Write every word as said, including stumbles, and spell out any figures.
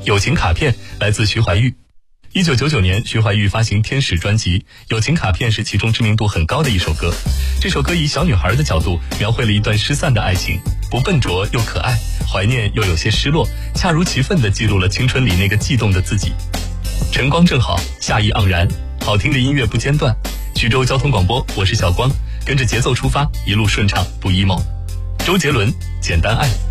友情卡片来自徐怀钰。一九九九年，徐怀钰发行《天使》专辑，《友情卡片》是其中知名度很高的一首歌。这首歌以小女孩的角度描绘了一段失散的爱情，不笨拙又可爱，怀念又有些失落，恰如其分地记录了青春里那个悸动的自己。晨光正好，夏意盎然，好听的音乐不间断。徐州交通广播，我是小光，跟着节奏出发，一路顺畅不 emo。周杰伦，简单爱。